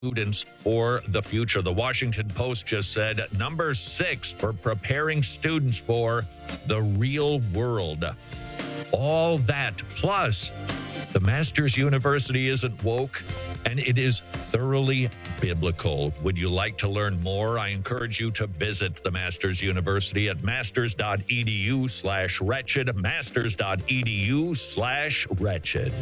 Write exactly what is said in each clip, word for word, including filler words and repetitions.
students for the future. The Washington Post just said number six for preparing students for the real world. All that plus the Masters University isn't woke and it is thoroughly biblical. Would you like to learn more? I encourage you to visit the Masters University at masters.edu slash wretched, masters.edu slash wretched.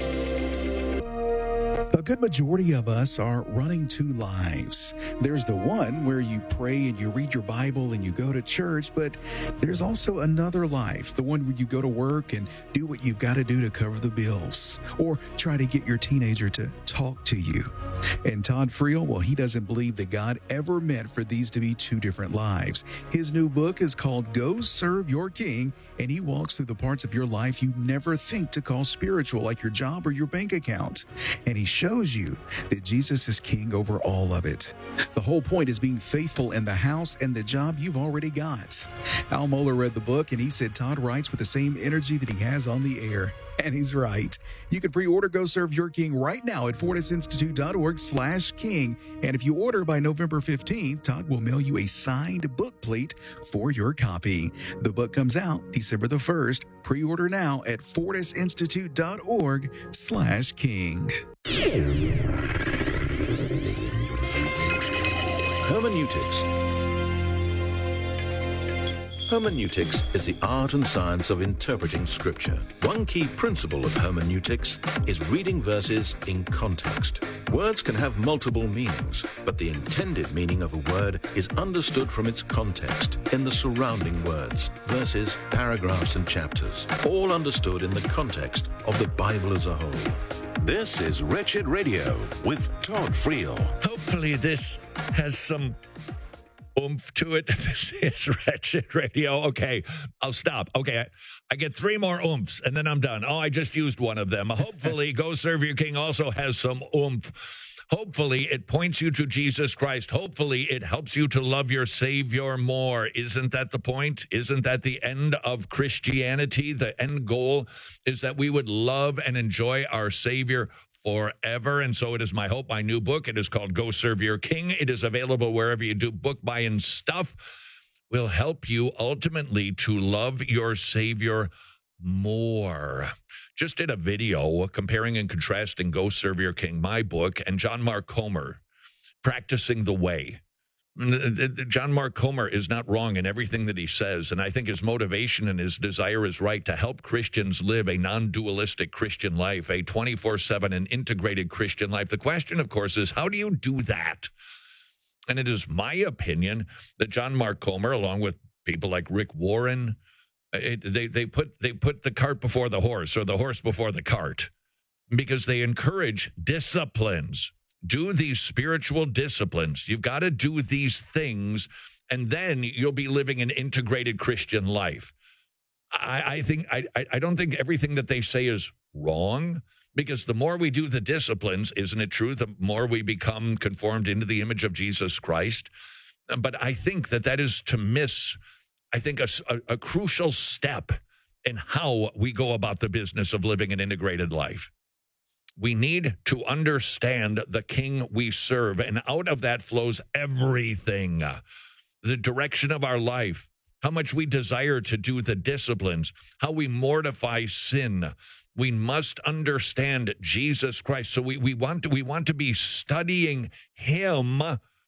A good majority of us are running two lives. There's the one where you pray and you read your Bible and you go to church, but there's also another life, the one where you go to work and do what you've got to do to cover the bills, or try to get your teenager to talk to you. And Todd Friel, well, he doesn't believe that God ever meant for these to be two different lives. His new book is called Go Serve Your King, and he walks through the parts of your life you never think to call spiritual, like your job or your bank account. And he shows you that Jesus is king over all of it. The whole point is being faithful in the house and the job you've already got. Al Mohler read the book, and he said Todd writes with the same energy that he has on the air. And he's right. You can pre-order Go Serve Your King right now at fortisinstitute.org slash king. And if you order by November fifteenth, Todd will mail you a signed book plate for your copy. The book comes out December the first. Pre-order now at fortisinstitute.org slash king. Hermeneutics. Hermeneutics is the art and science of interpreting Scripture. One key principle of hermeneutics is reading verses in context. Words can have multiple meanings, but the intended meaning of a word is understood from its context in the surrounding words, verses, paragraphs, and chapters, all understood in the context of the Bible as a whole. This is Wretched Radio with Todd Friel. Hopefully this has some oomph to it. This is Wretched Radio. Okay, I'll stop. Okay, I, I get three more oomphs, and then I'm done. Oh, I just used one of them. Hopefully, Go Serve Your King also has some oomph. Hopefully, it points you to Jesus Christ. Hopefully, it helps you to love your Savior more. Isn't that the point? Isn't that the end of Christianity? The end goal is that we would love and enjoy our Savior forever. And so it is my hope. My new book, it is called Go Serve Your King. It is available wherever you do book buying stuff. Will help you ultimately to love your Savior more. Just did a video comparing and contrasting Go Serve Your King, my book, and John Mark Comer, Practicing the Way. John Mark Comer is not wrong in everything that he says, and I think his motivation and his desire is right to help Christians live a non-dualistic Christian life, a twenty-four seven and integrated Christian life. The question, of course, is how do you do that? And it is my opinion that John Mark Comer, along with people like Rick Warren, it, they they put they put the cart before the horse, or the horse before the cart, because they encourage disciplines. Do these spiritual disciplines. You've got to do these things, and then you'll be living an integrated Christian life. I, I think I, I don't think everything that they say is wrong, because the more we do the disciplines, isn't it true, the more we become conformed into the image of Jesus Christ? But I think that that is to miss, I think, a, a, a crucial step in how we go about the business of living an integrated life. We need to understand the King we serve, and out of that flows everything. The direction of our life, how much we desire to do the disciplines, how we mortify sin. We must understand Jesus Christ. So we, we want to, we want to be studying him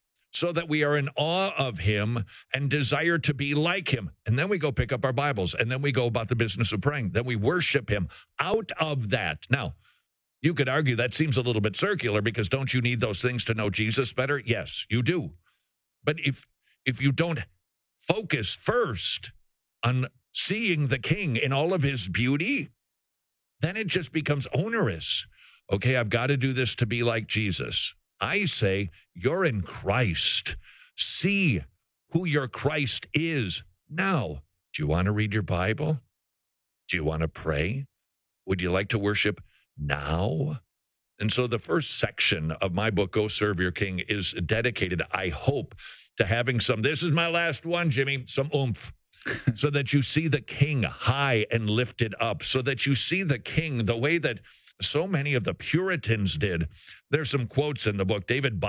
so that we are in awe of him and desire to be like him. And then we go pick up our Bibles, and then we go about the business of praying. Then we worship him out of that. Now, you could argue that seems a little bit circular, because don't you need those things to know Jesus better? Yes, you do. But if if you don't focus first on seeing the King in all of his beauty, then it just becomes onerous. Okay, I've got to do this to be like Jesus. I say, you're in Christ. See who your Christ is. Now, do you want to read your Bible? Do you want to pray? Would you like to worship now? And so the first section of my book, Go Serve Your King, is dedicated, I hope, to having some, this is my last one, Jimmy, some oomph, so that you see the King high and lifted up, so that you see the King the way that so many of the Puritans did. There's some quotes in the book. David